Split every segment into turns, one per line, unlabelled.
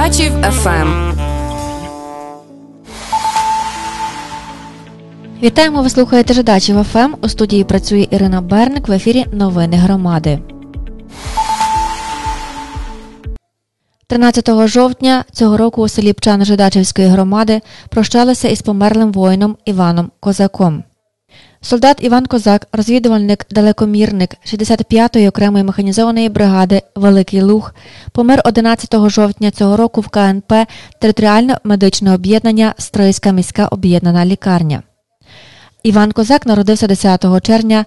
Жидачів ФМ.
Вітаємо, ви слухаєте Жидачів ФМ. У студії працює Ірина Берник, в ефірі «Новини громади». 13 жовтня цього року у селі Пчани Жидачівської громади прощалися із померлим воїном Іваном Козаком. Солдат Іван Козак, розвідувальник, далекомірник 65-ї окремої механізованої бригади «Великий Луг», помер 11 жовтня цього року в КНП територіальне медичне об'єднання «Стрийська міська об'єднана лікарня». Іван Козак народився 10 червня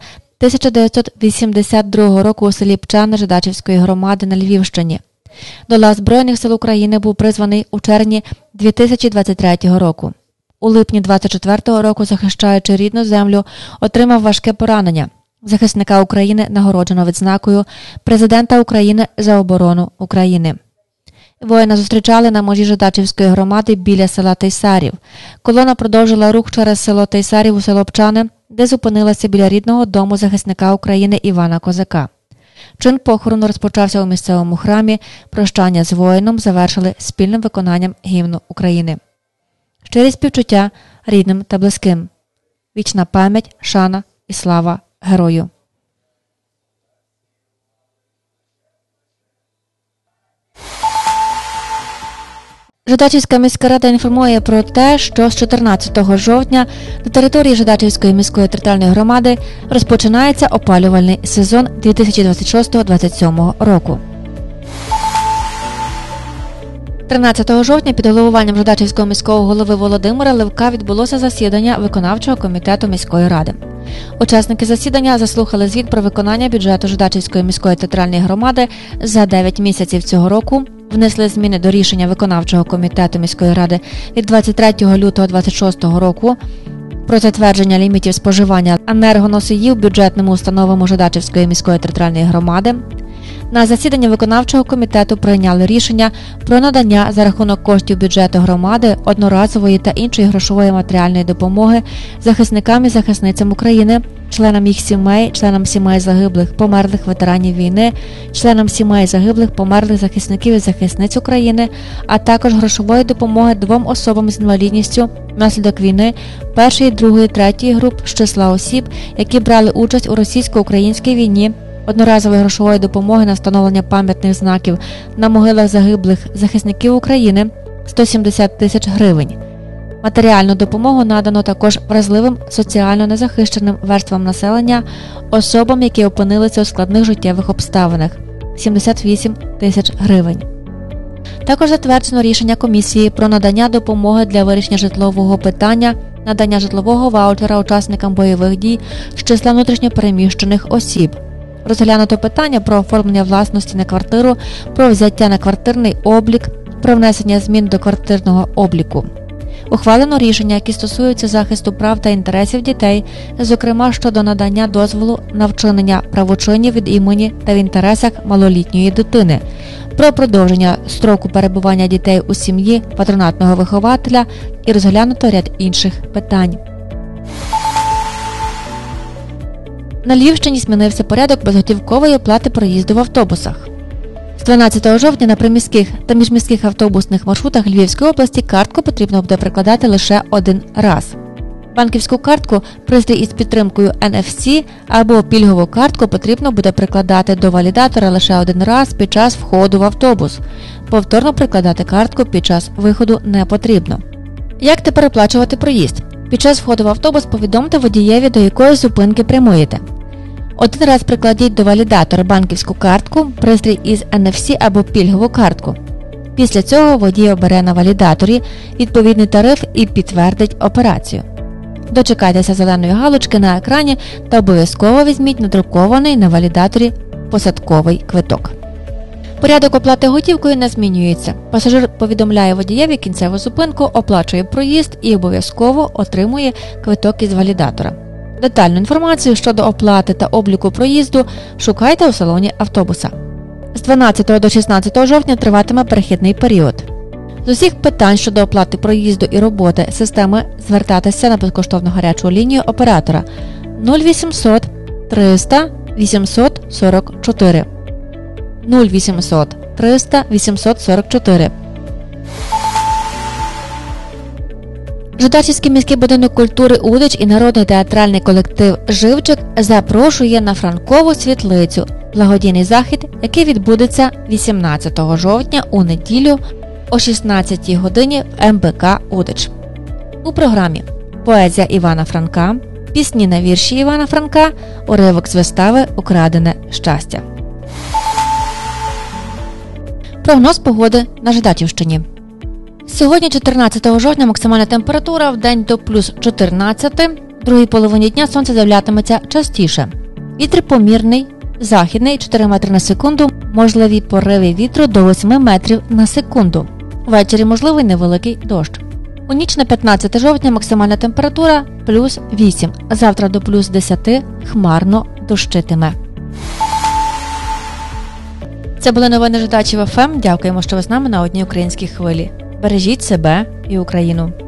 1982 року у селі Пчани Жидачівської громади на Львівщині. До лав Збройних сил України був призваний у червні 2023 року. У липні 24 року, захищаючи рідну землю, отримав важке поранення. Захисника України нагороджено відзнакою Президента України за оборону України. Воїна зустрічали на межі Жидачівської громади біля села Тейсарів. Колона продовжила рух через село Тейсарів у село Пчани, де зупинилася біля рідного дому захисника України Івана Козака. Чин похорону розпочався у місцевому храмі. Прощання з воїном завершили спільним виконанням гімну України. Щирі співчуття рідним та близьким. Вічна пам'ять, шана і слава герою. Жидачівська міська рада інформує про те, що з 14 жовтня на території Жидачівської міської територіальної громади розпочинається опалювальний сезон 2026-2027 року. 13 жовтня під головуванням Жидачівського міського голови Володимира Левка відбулося засідання виконавчого комітету міської ради. Учасники засідання заслухали звіт про виконання бюджету Жидачівської міської територіальної громади за 9 місяців цього року, внесли зміни до рішення виконавчого комітету міської ради від 23 лютого 2026 року про затвердження лімітів споживання енергоносіїв бюджетними установами Жидачівської міської територіальної громади. На засіданні виконавчого комітету прийняли рішення про надання за рахунок коштів бюджету громади одноразової та іншої грошової матеріальної допомоги захисникам і захисницям України, членам їх сімей, членам сімей загиблих, померлих ветеранів війни, членам сімей загиблих, померлих захисників і захисниць України, а також грошової допомоги 2 особам з інвалідністю внаслідок війни 1, 2, 3 груп з числа осіб, які брали участь у російсько-українській війні, одноразової грошової допомоги на встановлення пам'ятних знаків на могилах загиблих захисників України 170 тисяч гривень. Матеріальну допомогу надано також вразливим соціально незахищеним верствам населення, особам, які опинилися у складних життєвих обставинах – 78 тисяч гривень. Також затверджено рішення комісії про надання допомоги для вирішення житлового питання, надання житлового ваучера учасникам бойових дій з числа внутрішньопереміщених осіб. Розглянуто питання про оформлення власності на квартиру, про взяття на квартирний облік, про внесення змін до квартирного обліку. Ухвалено рішення, які стосуються захисту прав та інтересів дітей, зокрема щодо надання дозволу на вчинення правочинів від імені та в інтересах малолітньої дитини, про продовження строку перебування дітей у сім'ї патронатного вихователя і розглянуто ряд інших питань. На Львівщині змінився порядок безготівкової оплати проїзду в автобусах. З 12 жовтня на приміських та міжміських автобусних маршрутах Львівської області картку потрібно буде прикладати лише один раз. Банківську картку, пристрій із підтримкою NFC або пільгову картку потрібно буде прикладати до валідатора лише один раз під час входу в автобус. Повторно прикладати картку під час виходу не потрібно. Як тепер оплачувати проїзд? Під час входу в автобус повідомте водієві, до якої зупинки прямуєте. Один раз прикладіть до валідатора банківську картку, пристрій із NFC або пільгову картку. Після цього водій обере на валідаторі відповідний тариф і підтвердить операцію. Дочекайтеся зеленої галочки на екрані та обов'язково візьміть надрукований на валідаторі посадковий квиток. Порядок оплати готівкою не змінюється. Пасажир повідомляє водієві кінцеву зупинку, оплачує проїзд і обов'язково отримує квиток із валідатора. Детальну інформацію щодо оплати та обліку проїзду шукайте у салоні автобуса. З 12 до 16 жовтня триватиме перехідний період. З усіх питань щодо оплати проїзду і роботи системи звертатися на безкоштовну гарячу лінію оператора 0800 300 844. 0800 300 844. Жидачівський міський будинок культури «Удич» і народний театральний колектив «Живчик» запрошує на Франкову світлицю – благодійний захід, який відбудеться 18 жовтня у неділю о 16 годині в МБК «Удич». У програмі поезія Івана Франка, пісні на вірші Івана Франка, уривок з вистави «Украдене щастя». Прогноз погоди на Жидачівщині. Сьогодні, 14 жовтня, максимальна температура в день до плюс 14, в другій половині дня сонце з'являтиметься частіше. Вітер помірний, західний 4 метри на секунду, можливі пориви вітру до 8 метрів на секунду. Ввечері можливий невеликий дощ. У ніч на 15 жовтня максимальна температура плюс 8, завтра до плюс 10 хмарно дощитиме. Це були новини Жидачів ФМ. Дякуємо, що ви з нами на одній українській хвилі. Бережіть себе і Україну.